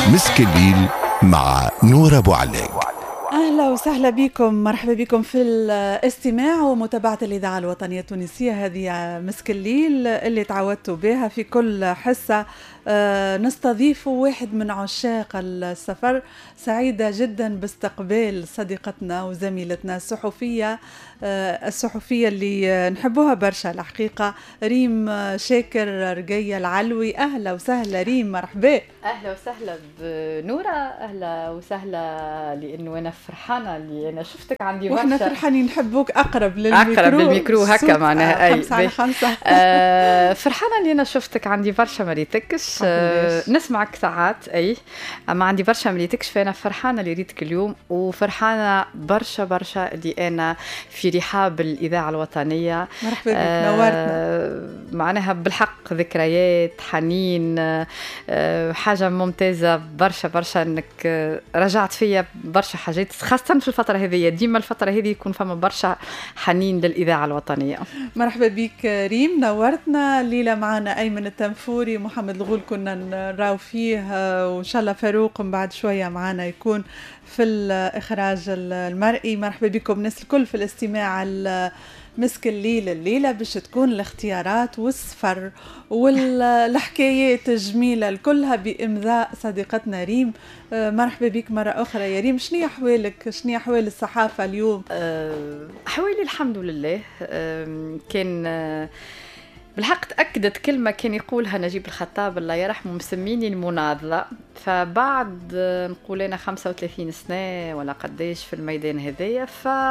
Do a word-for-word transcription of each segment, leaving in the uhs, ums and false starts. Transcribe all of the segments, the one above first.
مسك الليل مع نور أبو علي. أهلا وسهلا بكم، مرحبا بكم في الاستماع ومتابعة الإذاعة الوطنية التونسية. هذه مسك الليل اللي تعودتوا بها في كل حصة. آه نستضيف واحد من عشاق السفر. سعيدة جدا باستقبال صديقتنا وزميلتنا الصحفية آه الصحفية اللي نحبوها برشا الحقيقة، ريم شاكر رقية العلوي. أهلا وسهلا ريم، مرحبا. أهلا وسهلا بنورة، أهلا وسهلا، لأنه أنا فرحانة اللي أنا شفتك عندي برشا. وإحنا فرحانين نحبوك أقرب للميكرو، أقرب للميكرو هكا معناها. أي خمسة على خمسة. آه فرحانة اللي أنا شفتك عندي برشا مريتكش. آه نسمعك ساعات أي أما عندي برشا مريتكش، فأنا فرحانة اللي ريتك اليوم، وفرحانة برشا برشا اللي أنا في رحاب الإذاعة الوطنية. مرحبا بك، آه نورتنا. معناها بالحق ذكريات، حنين، آه حاجة ممتازة برشا برشا أنك رجعت فيا برشا حاجات، خاصة في الفترة هذه. ديما الفترة هذه يكون فما برشا حنين للإذاعة الوطنية. مرحبا بك ريم، نورتنا. ليلة معنا أيمن التنفوري، محمد الغول كنا نراو فيه، وإن شاء الله فاروق من بعد شوية معنا يكون في الإخراج المرئي. مرحبا بكم الناس الكل في الاستماع مسك الليل. الليلة باش تكون الاختيارات والسفر والحكايات الجميلة الكلها بإمضاء صديقتنا ريم. مرحبا بك مرة أخرى يا ريم. شنو أحوالك؟ شنو أحوال الصحافة اليوم؟ أحوالي الحمد لله. كان بالحق تأكدت كلمة كان يقولها نجيب الخطاب الله يرحمه، مسميني المناضلة. فبعد نقول أنا خمسة وثلاثين سنة ولا قديش في الميدان هذايا،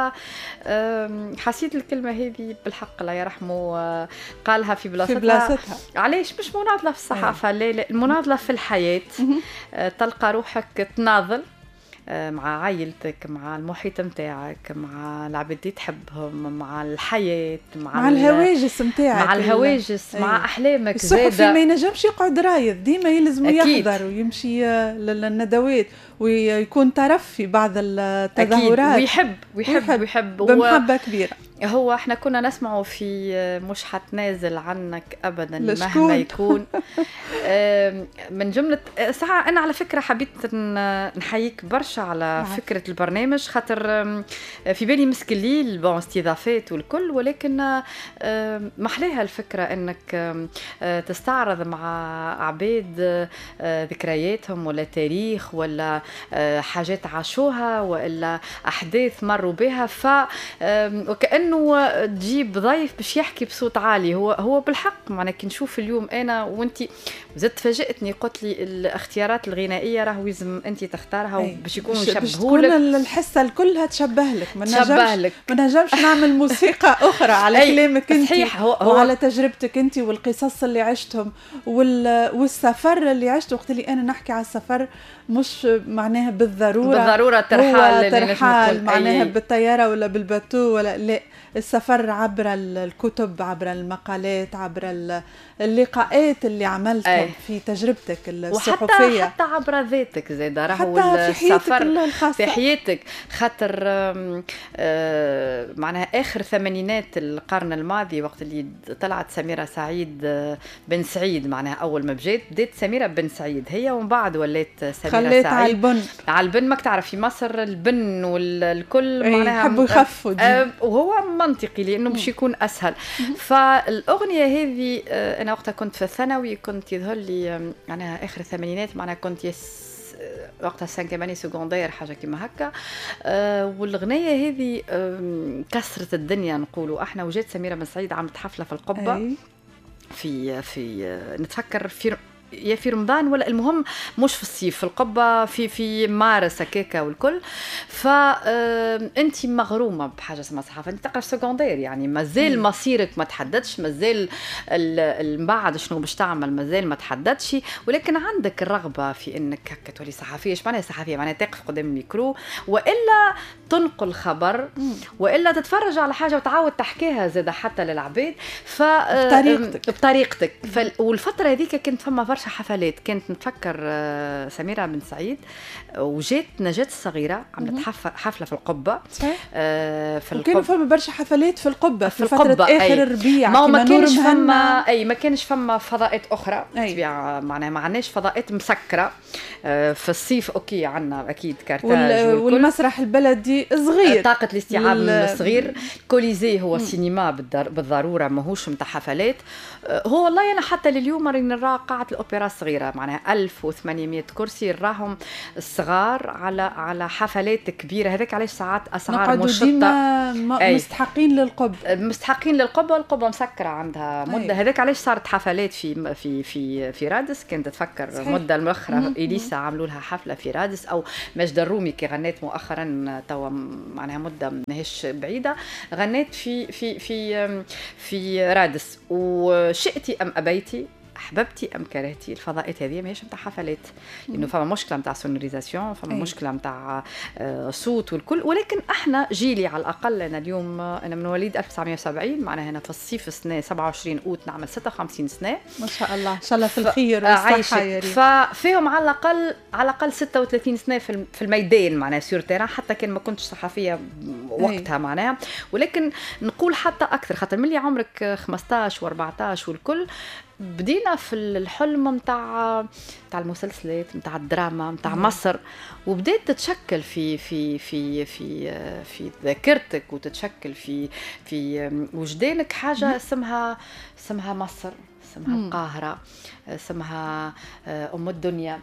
فحسيت الكلمة هذه بالحق الله يرحمه قالها في بلاصتها. في بلاصتها. علاش مش مناضلة في الصحافة؟ لا لا، المناضلة في الحياة. تلقى روحك تناضل مع عائلتك، مع المحيط متاعك، مع العباد اللي تحبهم، مع الحياة، مع, مع الهواجس متاعك، مع الهواجس، مع أيه. أحلامك. الصحفي ما ينجمش يقعد رايد، ديما يلزم يحضر ويمشي للندوات ويكون طرف في بعض التظاهرات. أكيد. ويحب ويحب ويحب, ويحب بمحبة كبيرة. هو احنا كنا نسمعه في مش حتنازل عنك ابدا مهما يكون. من جمله ساعه انا على فكره حبيت نحييك برشا على فكره البرنامج، خاطر في بالي مسك الليل بون استضافات والكل، ولكن محلاها الفكره انك تستعرض مع عباد ذكرياتهم ولا تاريخ ولا حاجات عاشوها ولا احداث مروا بها، ف وكأنه انه تجيب ضيف باش يحكي بصوت عالي. هو هو بالحق معناها كي نشوف اليوم انا وانتي زدت فاجئتني، قلت لي الاختيارات الغنائيه راهو لازم انت تختارها باش يكونوا يشبهوا لك، الحصه الكلها تشبه لك. ما نجمش ما نجمش نعمل موسيقى اخرى على كلامك انت هو وعلى تجربتك انت والقصص اللي عشتهم وال... والسفر اللي عشته. وقت اللي انا نحكي على السفر مش معناها بالضروره بالضروره ترحال ترحال معناها بالطياره ولا بالباتو ولا لا، السفر عبر الكتب، عبر المقالات، عبر اللقاءات اللي عملتهم أي. في تجربتك الصحفية، وحتى حتى عبر ذاتك زي راهو السفر في حياتك. خاطر معناها آخر ثمانينات القرن الماضي وقت اللي طلعت سميرة سعيد بن سعيد، معناها أول ما بدأت بدأت سميرة بن سعيد هي، ومن بعد ولات سميرة خليت سعيد على البن. على البن ما تعرف في مصر البن والكل معناها يحبوا يخفوا أه وهو منطقي لأنه باش يكون أسهل. فالأغنية هذه أنا وقتها كنت في الثانوي، كنت يظهر لي معناها آخر الثمانينات، معناها كنت يس وقتها سانكيماني سكوندير حاجة كما هكا. أه والغنية هذه أه كسرت الدنيا نقولوا احنا. وجات سميرة بن سعيد عملت حفلة في القبة أي. في في نتفكر في يا في رمضان ولا المهم مش في الصيف، في القبة في في مارس هكاكا والكل. فأنت مغرومة بحاجة اسمها صحافة، أنت تقرأ سكوندير يعني مازال مصيرك ما تحددش، مازال بعد شنو باش تعمل مازال ما تحددش، ولكن عندك الرغبة في أنك هكا تولي صحفية. إيش معناها صحفية؟ معناها تقف قدام الميكرو وإلا تنقل خبر وإلا تتفرج على حاجة وتعاود تحكيها زادة حتى للعباد ف بطريقتك بطريقتك. والفترة هذيك كنت فما برشا حفلات. كانت نتفكر سميرة بن سعيد وجات نجاة الصغيرة عملت حفلة في القبة. آه في القبة وكانوا فما برشا حفلات في القبة في, في فترة آخر أي. الربيع. ما ما كانش فما أي ما كانش فما فضاءات أخرى معناها ما عندناش فضاءات مسكرة. آه في الصيف أوكي عنا أكيد كارتاج وال... والمسرح البلدي صغير طاقة الاستيعاب لل... صغير. كوليزي هو سينما بالدر... بالضرورة ماهوش متاع حفلات. آه هو والله أنا حتى لليوم راني نرى قاعة الأوبرا صغيرة معناها ألف وثمانمائة كرسي راهم الصغار على على حفلات كبيرة. هذاك علاش ساعات أسعار مشطة مستحقين للقب مستحقين للقبة. القبة مسكرة عندها مدة. هذاك علاش صارت حفلات في في في في رادس. كنت تفكر صحيح. مدة المؤخرة إليسا عملوا لها حفلة في رادس أو مجد الرومي كي غنيت مؤخرا توا معناها مدة ماهيش بعيدة غنيت في في في في رادس. وشئتي أم أبيتي حببتي ام كرهتي الفضاءات هذه ماهيش نتاع حفلات لانه فما مشكله نتاع سونوريزاسيون فما مشكله نتاع صوت والكل. ولكن احنا جيلي على الاقل انا اليوم انا من مواليد ألف وتسعمائة وسبعين معناها هنا في الصيف سنه سبعة وعشرين اوت نعمل ستة وخمسين سنه ما شاء الله ان شاء الله في الخير والصحه. ففيهم على الاقل على الاقل ستة وثلاثين سنه في الميدان معناها سور تيران حتى كان ما كنتش صحفيه وقتها معناها. ولكن نقول حتى اكثر خاطر ملي عمرك خمسطاش وأربعطاش والكل بدينا في الحلم متاع متاع المسلسلات متاع الدراما متاع مصر وبدأت تتشكل في في في في في ذاكرتك وتتشكل في في وجدانك حاجة اسمها اسمها مصر اسمها القاهرة اسمها أم الدنيا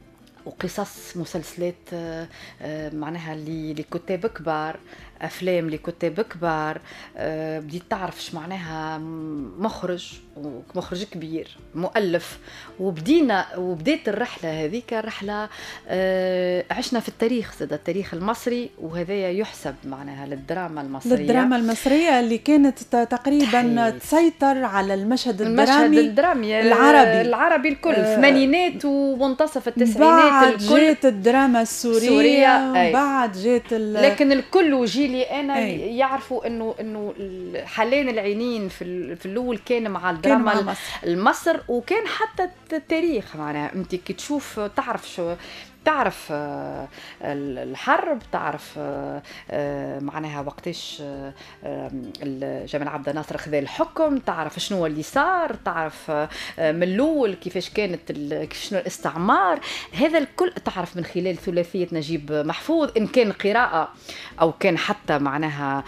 وقصص مسلسلات معناها لكتاب كبار افلام لكتاب كبار. أه بديت تعرف ايش معناها مخرج ومخرج كبير مؤلف وبدينا وبديت الرحله هذيك الرحله. أه عشنا في التاريخ زاد التاريخ المصري وهذا يحسب معناها للدراما المصريه للدراما المصريه اللي كانت تقريبا تسيطر على المشهد الدرامي المشهد الدرامي العربي العربي الكل في الثمانينات أه ومنتصف التسعينات بعد الكل جات الدراما السوريه وبعد جات لكن الكل وجي اللي انا أي. يعرفوا انه انه حالين العينين في في الاول كان مع الدراما مع المصر وكان حتى التاريخ معناها انت كي تشوف تعرف شو تعرف الحرب تعرف معناها وقتاش جمال عبد الناصر خذ الحكم تعرف شنو اللي صار تعرف من الاول كيفاش كانت كيف شنو الاستعمار هذا الكل تعرف من خلال ثلاثيه نجيب محفوظ ان كان قراءه او كان حتى معناها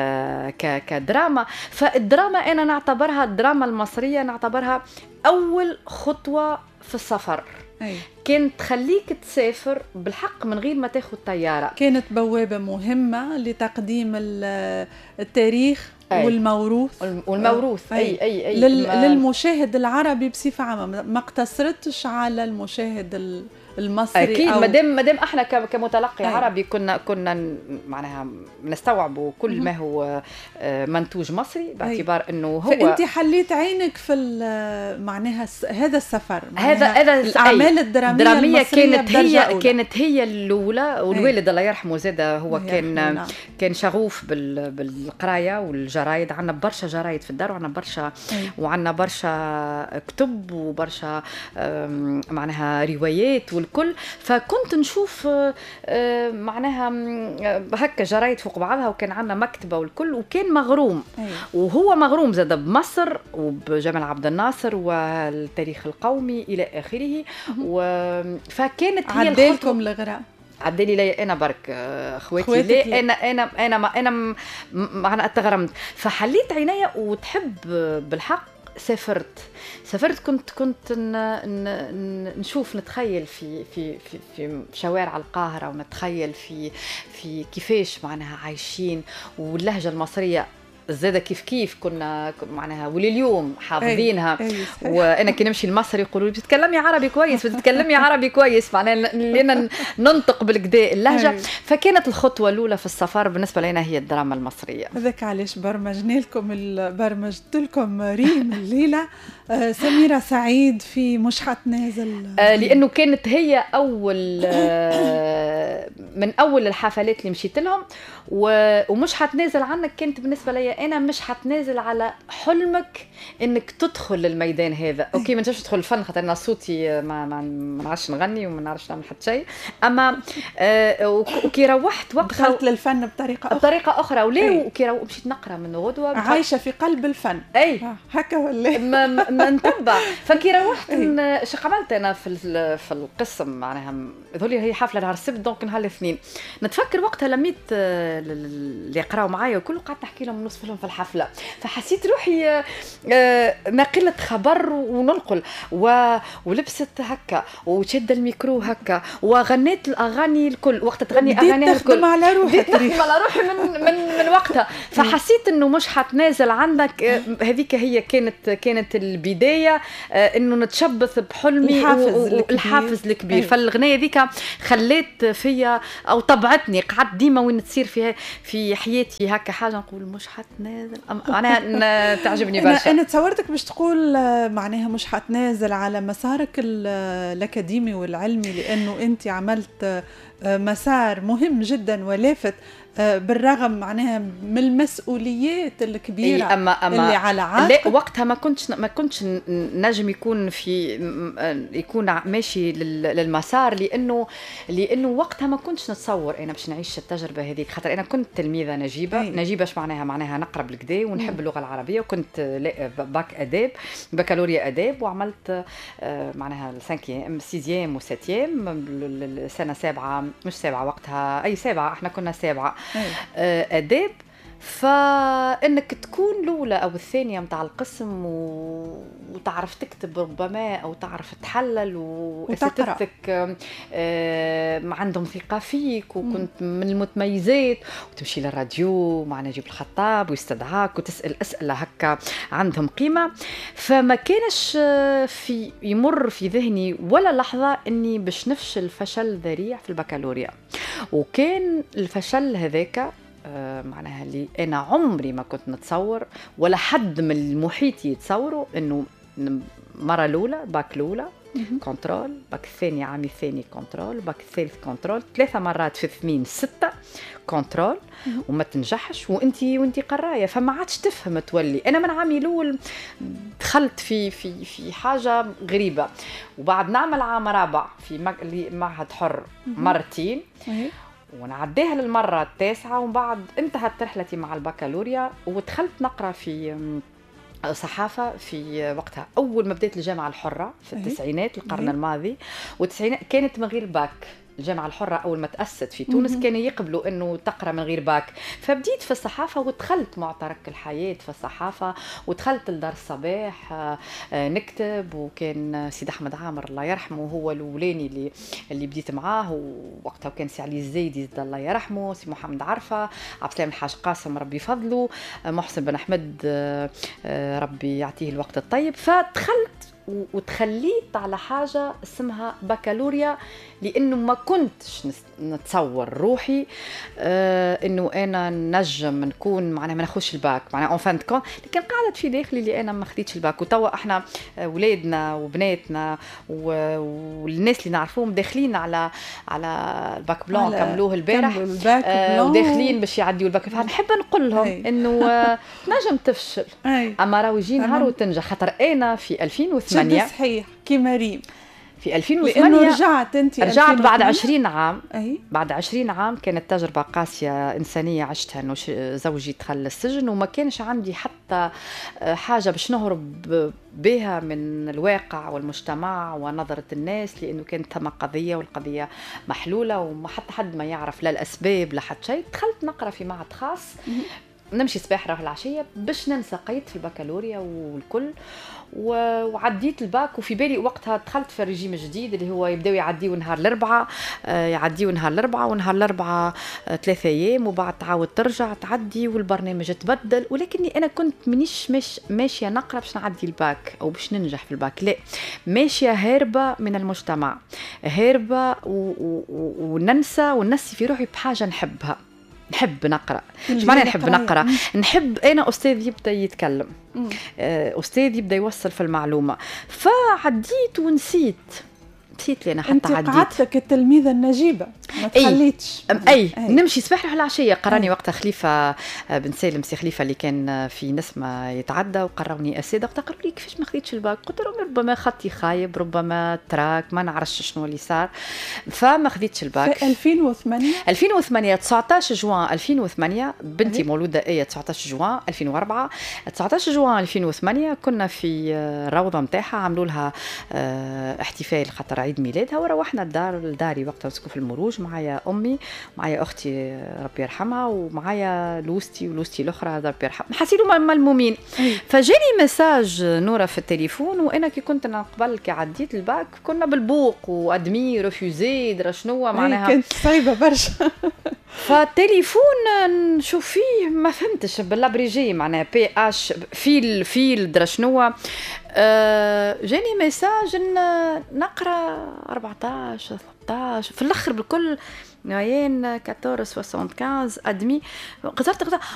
كدراما. فالدراما انا نعتبرها الدراما المصريه نعتبرها اول خطوه في السفر. أي. كانت تخليك تسافر بالحق من غير ما تاخد طيارة. كانت بوابة مهمة لتقديم التاريخ أي. والموروث والموروث أي أي أي, أي. لل... للمشاهد العربي بصفة عامة ما اقتصرتش على المشاهد ال... المصري اكيد أو... مادام مادام احنا كمتلقي أي. عربي كنا كنا معناها نستوعب كل ما هو منتوج مصري باعتبار أي. انه هو فانت حليت عينك في معناها هذا السفر هذا هذا الاعمال الدراميه المصريه كانت هي أولى. كانت هي الاولى والوالد الله يرحمه زاد هو كان يرحمنا. كان شغوف بال... بالقرايه والجرايد عندنا برشا جرايد في الدار وعندنا برشا أي. وعندنا برشا كتب وبرشا معناها روايات الكل. فكنت نشوف معناها هكا جرايد فوق بعضها وكان عندنا مكتبة والكل وكان مغروم أيه. وهو مغروم زاد بمصر وبجمال عبد الناصر والتاريخ القومي إلى آخره. فكانت هي عدالكم الغراء عدالي لي انا برك اخواتي لي انا انا انا ما انا معنا اتغرمت فحليت عينيا وتحب بالحق سافرت سافرت كنت كنت نشوف نتخيل في في في في شوارع القاهرة ونتخيل في في كيفاش معناها عايشين واللهجة المصرية زادة كيف كيف كنا معناها ولليوم حافظينها. أي. أي. وانا كي نمشي لمصر يقولوا لي بتتكلمي عربي كويس بتتكلمي عربي كويس معناها لنا ننطق بالكدا اللهجه. أي. فكانت الخطوه الاولى في السفر بالنسبه لنا هي الدراما المصريه. هذاك علاش برمجنا لكم برمجت لكم ريم الليله سميرة سعيد في مشحت نازل آه لانه كانت هي اول آه من اول الحفلات اللي مشيت لهم ومشحت نازل عنك كانت بالنسبه لي انا مش حتنازل على حلمك انك تدخل للميدان هذا. اوكي ما نجمش ندخل الفن خاطر انا صوتي ما ما نعرفش نغني وما نعرفش نعمل حتى شيء، اما آه وكي روحت وقتها دخلت للفن بطريقه اخرى بطريقه اخرى وليه وكي مشيت نقرا من غدوه عايشه في قلب الفن. اي هكا ولا ما, ما نتبع. فكي روحت شو عملت انا في في القسم معناها هذولي هي حفله نهار السبت دونك نهار الاثنين نتفكر وقتها لميت اللي يقراوا معايا وكل قعدت نحكي لهم نصف لهم في الحفله، فحسيت روحي ناقله خبر وننقل ولبست هكا وشد الميكرو هكا وغنيت الاغاني الكل وقت تغني اغانيها الكل تخدم على روحي تخدم على روحي من من من وقتها. فحسيت انه مش حتنازل عندك، هذيك هي كانت كانت البدايه انه نتشبث بحلمي والحافز الكبير. فالغنايه ذيك خليت فيا او طبعتني، قعدت ديما وين تصير فيها في حياتي هكا حاجه نقول مش حتنازل. انا تعجبني برشا. انا تصورتك باش تقول معناها مش حتنازل على مسارك الاكاديمي والعلمي، لانه انت عملت مسار مهم جدا ولافت بالرغم معناها من المسؤوليات الكبيره أما أما اللي على عاتقك. لا وقتها ما كنتش ما كنتش نجم يكون في يكون ماشي للمسار، لانه لانه وقتها ما كنتش نتصور انا باش نعيش التجربه هذيك، خاطر انا كنت تلميذه نجيبه أي. نجيبه اش معناها معناها نقرا بالكدا ونحب اللغه العربيه، وكنت باك اداب بكالوريا اداب، وعملت معناها السانكيام سيزيام وساتيام السنه سابعه مش سابعه وقتها اي سابعه احنا كنا سابعه آداب. فإنك تكون الأولى أو الثانية متاع القسم و... وتعرف تكتب ربما أو تعرف تحلل وأساتذتك آه... عندهم ثقة فيك وكنت م. من المتميزات، وتمشي للراديو مع نجيب الخطاب ويستدعاك وتسأل أسئلة هكا عندهم قيمة. فما كانش في يمر في ذهني ولا لحظة أني باش نفشل فشل ذريع في البكالوريا، وكان الفشل هذاك آه معناها اللي أنا عمري ما كنت نتصور ولا حد من المحيط يتصوروا إنه مرة الأولى باك الأولى كنترول، باك الثاني عامي الثاني كنترول، باك الثالث كنترول، ثلاثة مرات في ثمين ستة كنترول وما تنجحش وانتي وانتي قرايه. فما عادش تفهم تولي. انا من عامي الاول دخلت في في في حاجه غريبه، وبعد نعمل عام رابع في معهد حر مرتين ونعديها للمرة التاسعة، ومن بعد انتهت رحلتي مع البكالوريا ودخلت نقرأ في صحافة في وقتها أول ما بديت الجامعة الحرة في التسعينات القرن الماضي، والتسعينات كانت من غير باك. الجامعة الحرة أول ما تأسست في تونس كانوا يقبلوا أنه تقرأ من غير باك، فبديت في الصحافة ودخلت معترك الحياة في الصحافة ودخلت لدار الصباح نكتب، وكان سيد أحمد عامر الله يرحمه هو الأولاني اللي اللي بديت معاه، ووقتها كان سي علي الزايدي الله يرحمه، سي محمد عرفة، عبد السلام الحاج قاسم ربي فضله، محسن بن أحمد ربي يعطيه الوقت الطيب. فدخلت وتخليت على حاجة اسمها بكالوريا، لأنه ما كنتش نتصور روحي آه إنه أنا نجم نكون معناها ما ناخدش الباك معناها أون فان كون، لكن قاعدت في داخلي اللي أنا ما خديتش الباك. وتوا إحنا ولادنا وبناتنا والناس اللي نعرفوهم داخلين على على الباك بلان كملوه البارح آه وداخلين باش يعديوا الباك. فنحب نقول لهم إنه آه نجم تفشل أي. أما راهو يجي نهار وتنجح، خاطر أنا في ألفين وثمانية صحيح كيما ريم في ألفين وثمانية رجعت انت رجعت بعد عشرين عام أي. بعد عشرين عام كانت تجربة قاسية إنسانية عشتها، إنه زوجي دخل السجن وما كانش عندي حتى حاجة باش نهرب بها من الواقع والمجتمع ونظرة الناس، لأنه كانت ثم قضية والقضية محلولة وما حتى حد ما يعرف لا الأسباب لا حتى شيء. دخلت نقرأ في معهد خاص نمشي صباح راه العشية باش ننسى قيد في البكالوريا والكل، وعديت الباك. وفي بالي وقتها دخلت في الرجيم الجديد اللي هو يبداو يعديوا نهار الأربعاء يعديوا نهار الأربعاء ونهار الأربعاء ثلاثة أيام وبعد تعاود ترجع تعدي والبرنامج تبدل. ولكني أنا كنت منيش مش ماشية نقرأ باش نعدي الباك أو باش ننجح في الباك، لا ماشية هاربة من المجتمع، هاربة وننسى وننسي في روحي بحاجة نحبها. نحب نقرأ. ايش معنى نحب نقرأ؟ نحب أنا أستاذ يبدأ يتكلم، أستاذ يبدأ يوصل في المعلومة. فعديت ونسيت نسيت لي أنا حتى عديت. أنت قعدتك التلميذة النجيبة ما تخليتش أي, أي. أي نمشي صباح العشية. قراني وقتها خليفة بن سالم سي خليفة اللي كان في نسمة يتعدى وقروني أساتذة وقتها قالوا لي كيفاش ما خديتش الباك؟ قلت لهم ربما خطي خايب ربما تراك ما نعرفش شنو اللي صار فما خديتش الباك. في ألفين وثمانية ألفين وثمانية تسعطاش جوان ألفين وثمانية بنتي مولودة ايه تسعطاش جوان ألفين وأربعة تسعطاش جوان ألفين وثمانية كنا في الروضة متاعها عملوا لها اه احتفال خاطر عيد ميلادها وروحنا الدار لداري وقتها نسكن في المروج معايا امي معايا اختي ربي يرحمها ومعايا لوستي ولوستي الاخرى ربي يرحمها حسيتوا ملمومين. فجاني مساج نورة في التليفون وانا كي كنت انا قبل كي عديت الباك كنا بالبوق وادمي ريفوزي درا شنو معناها كانت صعيبه برشا. فالتليفون نشوف فيه ما فهمتش بالابريجي معناها بي اش فيل فيل درا شنو أه جاني مساج نقرا أربعطاش ثلاثطاش في الاخر بالكل نوين أربعطاش خمسة وخمسين ادمي قدرت قدرت